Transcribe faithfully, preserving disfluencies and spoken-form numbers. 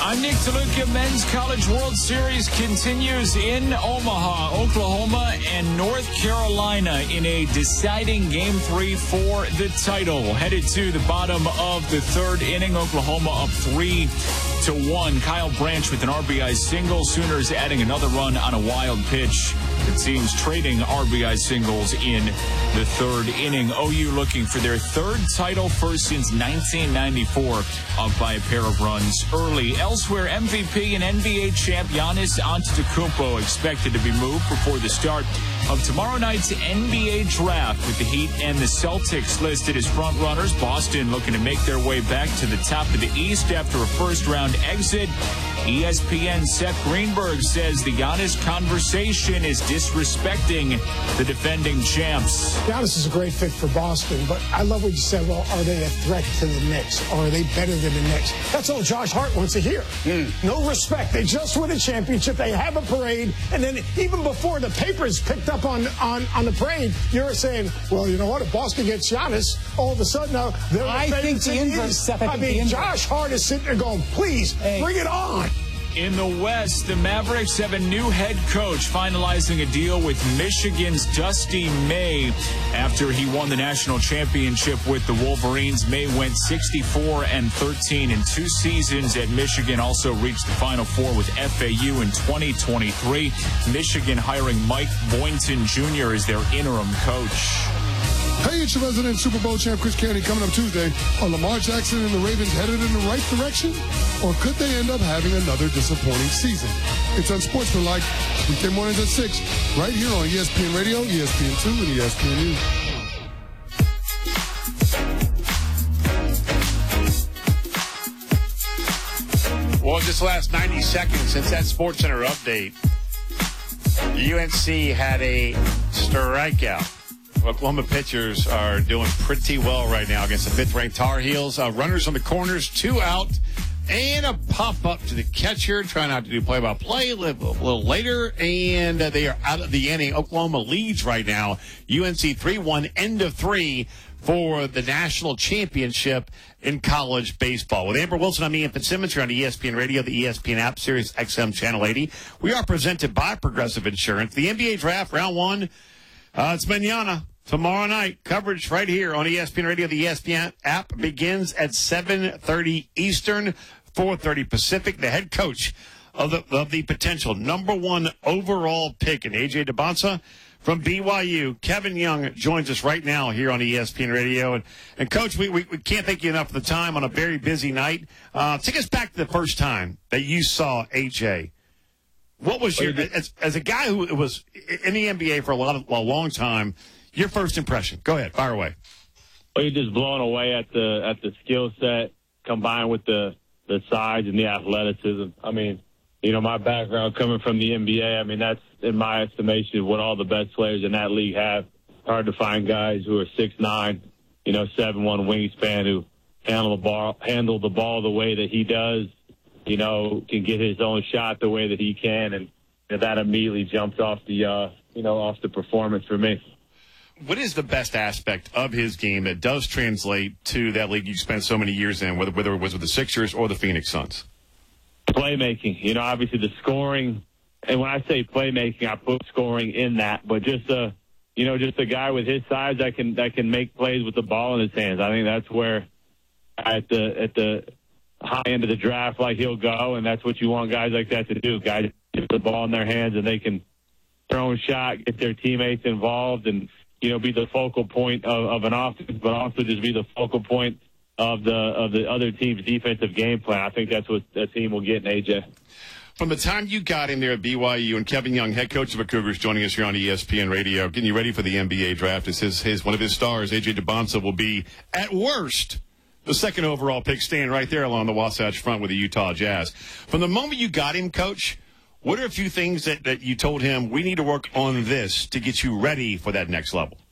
I'm Nick DeLuca. Men's College World Series continues in Omaha, Oklahoma, and North Carolina in a deciding Game three for the title. Headed to the bottom of the third inning, Oklahoma up three to one. Kyle Branch with an R B I single. Sooners adding another run on a wild pitch. The team's trading R B I singles in the third inning. O U looking for their third title first since nineteen ninety-four, up by a pair of runs early. Elsewhere, M V P and N B A champ Giannis Antetokounmpo expected to be moved before the start of tomorrow night's N B A draft, with the Heat and the Celtics listed as front runners. Boston looking to make their way back to the top of the East after a first-round exit. E S P N's Seth Greenberg says the Giannis conversation is disrespecting the defending champs. Giannis is a great fit for Boston, but I love what you said. Well, are they a threat to the Knicks? Or are they better than the Knicks? That's all Josh Hart wants to hear. Mm. No respect. They just win a championship. They have a parade. And then even before the papers picked up on, on, on the parade, you're saying, well, you know what? If Boston gets Giannis, all of a sudden now they're I think the inverse, Seth, I mean, Josh Hart is sitting there going, please, hey. bring it on. In the West, the Mavericks have a new head coach, finalizing a deal with Michigan's Dusty May after he won the national championship with the Wolverines. May went sixty-four and thirteen in two seasons at Michigan, also reached the Final Four with F A U in twenty twenty-three. Michigan hiring Mike Boynton Junior as their interim coach. Hey, it's your resident Super Bowl champ, Chris Canty, coming up Tuesday. Are Lamar Jackson and the Ravens headed in the right direction? Or could they end up having another disappointing season? It's Unsportsmanlike, weekday mornings at six, right here on E S P N Radio, E S P N two, and E S P N U. Well, just the last ninety seconds since that SportsCenter update, U N C had a strikeout. Oklahoma pitchers are doing pretty well right now against the fifth-ranked Tar Heels. Uh, runners on the corners, two out, and a pop-up to the catcher. Trying not to do play-by-play a little, a little later, and uh, they are out of the inning. Oklahoma leads right now. U N C three one, end of three for the national championship in college baseball. With Amber Wilson, I'm Ian Fitzsimmons here on E S P N Radio, the E S P N app, Sirius X M Channel eighty. We are presented by Progressive Insurance. The N B A draft, round one, uh, it's mañana. Tomorrow night, coverage right here on E S P N Radio. The E S P N app begins at seven thirty Eastern, four thirty Pacific. The head coach of the, of the potential number one overall pick in A J DeBonsa from B Y U, Kevin Young, joins us right now here on E S P N Radio. And, and Coach, we, we, we can't thank you enough for the time on a very busy night. Uh, take us back to the first time that you saw A J. What was your, as, as a guy who was in the N B A for a, lot of, a long time, your first impression? Go ahead, fire away. Well, you're just blown away at the at the skill set combined with the, the size and the athleticism. I mean, you know, my background coming from the N B A, I mean, that's, in my estimation, what all the best players in that league have. Hard to find guys who are six nine, you know, seven one wingspan who handle the ball, handle the ball the way that he does, you know, can get his own shot the way that he can. And, and that immediately jumps off the, uh, you know, off the performance for me. What is the best aspect of his game that does translate to that league you spent so many years in, whether, whether it was with the Sixers or the Phoenix Suns? Playmaking. You know, obviously the scoring, and when I say playmaking, I put scoring in that, but just a, you know, just a guy with his size that can that can make plays with the ball in his hands. I think that's where at the at the high end of the draft, like he'll go, and that's what you want guys like that to do. Guys get the ball in their hands and they can throw a shot, get their teammates involved, and you know, be the focal point of, of an offense, but also just be the focal point of the of the other team's defensive game plan. I think that's what that team will get in A J. From the time you got in there at B Y U, and Kevin Young, head coach of the Cougars, joining us here on E S P N Radio, getting you ready for the N B A draft. As his, his one of his stars, A J DeBonsa, will be, at worst, the second overall pick, staying right there along the Wasatch Front with the Utah Jazz. From the moment you got him, Coach, what are a few things that, that you told him, we need to work on this to get you ready for that next level?